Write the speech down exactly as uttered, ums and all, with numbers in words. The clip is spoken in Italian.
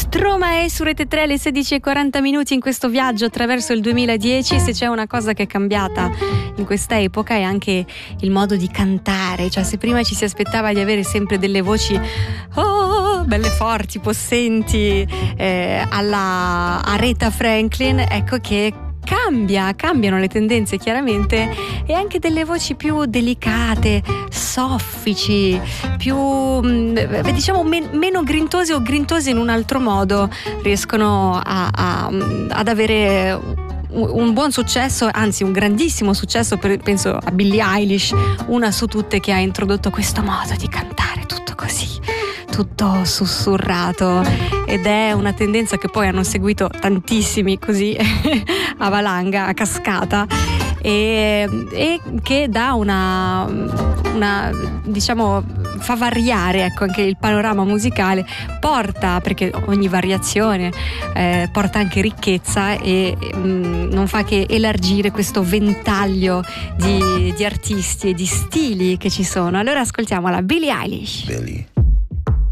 Stromae su Rete tre alle sedici e quaranta minuti in questo viaggio attraverso il duemiladieci. Se c'è una cosa che è cambiata in questa epoca è anche il modo di cantare, cioè se prima ci si aspettava di avere sempre delle voci oh, belle forti, possenti, eh, alla Aretha Franklin, ecco che cambia, cambiano le tendenze chiaramente, e anche delle voci più delicate, soffici, più diciamo men- meno grintose o grintose in un altro modo riescono a, a, ad avere un buon successo, anzi un grandissimo successo. Per, penso a Billie Eilish, una su tutte, che ha introdotto questo modo di cantare tutto così, tutto sussurrato, ed è una tendenza che poi hanno seguito tantissimi così a valanga, a cascata, e, e che dà una, una diciamo fa variare, ecco, anche il panorama musicale, porta, perché ogni variazione eh, porta anche ricchezza e mh, non fa che elargire questo ventaglio di, di artisti e di stili che ci sono. Allora ascoltiamola, Billie Eilish. Billie.